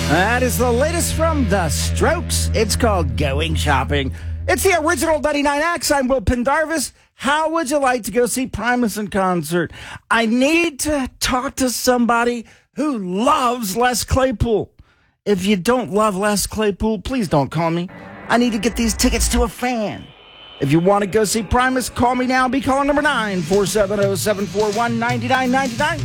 That is the latest from The Strokes. It's called Going Shopping. It's the original 99X. I'm Will Pendarvis. How would you like to go see Primus in concert? I need to talk to somebody who loves Les Claypool. If you don't love Les Claypool, please don't call me. I need to get these tickets to a fan. If you want to go see Primus, call me now. Be calling number 94707419999.